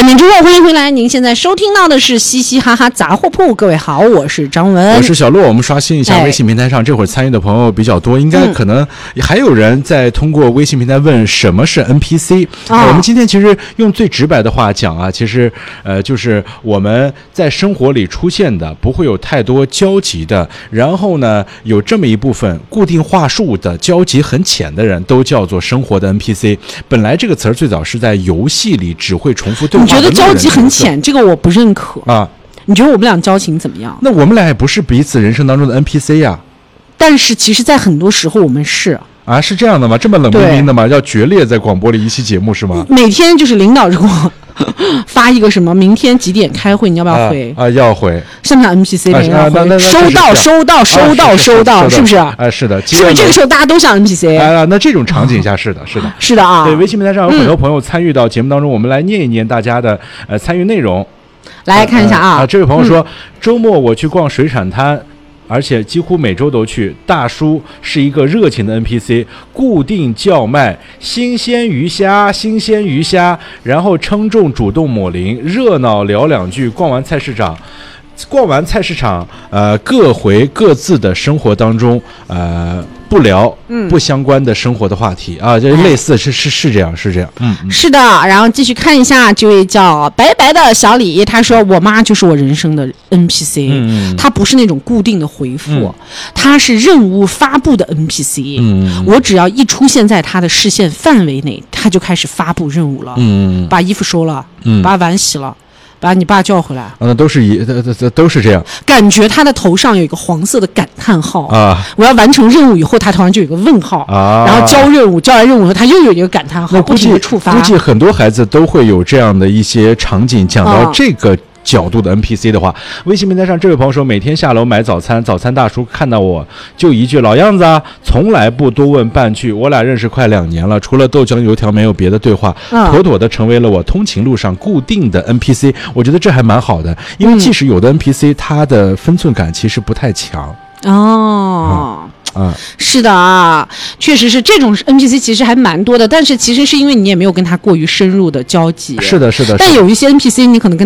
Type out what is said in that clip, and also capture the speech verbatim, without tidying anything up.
半点之后欢迎回来，您现在收听到的是嘻嘻哈哈杂货铺。各位好，我是张文， 我是小洛。我们刷新一下哎微信平台上，这会儿参与的朋友比较多，应该可能还有人在通过微信平台问什么是 N P C、 哦呃、我们今天其实用最直白的话讲啊，其实呃就是我们在生活里出现的不会有太多交集的，然后呢有这么一部分固定话术的交集很浅的人都叫做生活的 N P C。本来这个词儿最早是在游戏里只会重复对话的你觉得交集很浅浅，这个我不认可啊？ 你觉得我们俩交情怎么样？ 那我们俩也不是彼此人生当中的 N P C 呀、啊。 但是其实在很多时候我们是啊，是这样的吗？这么冷冰冰的吗？要决裂在广播里一期节目是吗？ 每天就是领导如果发一个什么明天几点开会，你要不要回？ 啊，啊要回。 像不像 N P C 的要回？收到，收到，收到，收到，是不是？ 哎，是的， 是不是这个时候大家都像 N P C？ 哎，那这种场景下是的，是的， 是的啊。 对，微信平台上有很多朋友参与到节目当中，我们来念一念大家的呃参与内容。 来看一下啊， 啊，这位朋友说，周末我去逛水产摊。而且几乎每周都去。大叔是一个热情的 N P C， 固定叫卖新鲜鱼虾，新鲜鱼虾，然后称重主动抹零，热闹聊两句。逛完菜市场，逛完菜市场，呃，各回各自的生活当中，呃，不聊不相关的生活的话题、嗯、啊，这类似是是是这样是这样，嗯，嗯是的。然后继续看一下这位叫白白的小李，他说我妈就是我人生的 N P C， 嗯，她不是那种固定的回复，嗯、她是任务发布的 N P C， 嗯，我只要一出现在她的视线范围内，她就开始发布任务了，嗯，把衣服收了，嗯，把碗洗了。把你爸叫回来， 那、啊、都是一都都都是这样。 感觉他的头上有一个黄色的感叹号啊！ 我要完成任务以后，他头上就有一个问号啊！然后交任务，交完任务以后，他又有一个感叹号，不停的触发。 估计很多孩子都会有这样的一些场景。讲到这个角度的 N P C 的话，啊、微信平台上这位朋友说，每天下楼买早餐，早餐大叔看到我就一句老样子啊，从来不多问半句。我俩认识快两年了，除了豆浆油条没有别的对话，嗯、妥妥的成为了我通勤路上固定的 N P C。我觉得这还蛮好的，因为即使有的 N P C 它的分寸感其实不太强。 哦。 嗯啊， 是的啊，确实是这种 N P C 其实还蛮多的，但是其实是因为你也没有跟他过于深入的交集。 是的，是的。 但有一些 N P C 你可能跟